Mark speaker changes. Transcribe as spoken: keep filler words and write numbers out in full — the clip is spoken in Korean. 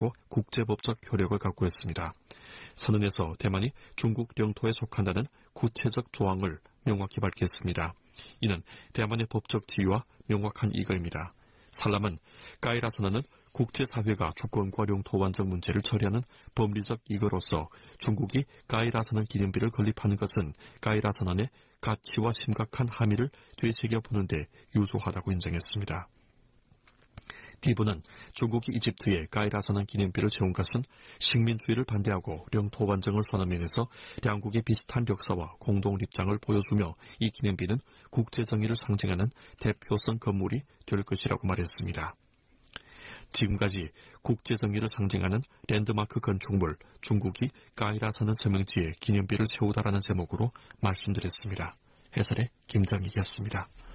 Speaker 1: 국제법적 효력을 갖고 있습니다. 선언에서 대만이 중국 영토에 속한다는 구체적 조항을 명확히 밝혔습니다. 이는 대만의 법적 지위와 명확한 이거입니다. 살람은 까이라 선언은 국제사회가 주권과 영토 완전 문제를 처리하는 법리적 이거로서 중국이 까이라 선언 기념비를 건립하는 것은 까이라 선언의 가치와 심각한 함의를 되새겨보는 데 유소하다고 인정했습니다. 디부는 중국이 이집트에 까이라 선언 기념비를 세운 것은 식민주의를 반대하고 영토 완전을 선언한 면에서两국의 비슷한 역사와 공동 입장을 보여주며 이 기념비는 국제정의를 상징하는 대표성 건물이 될 것이라고 말했습니다. 지금까지 국제정의를 상징하는 랜드마크 건축물 중국이 까이라 선언 서명지에 기념비를 세우다라는 제목으로 말씀드렸습니다. 해설의 김정익이었습니다.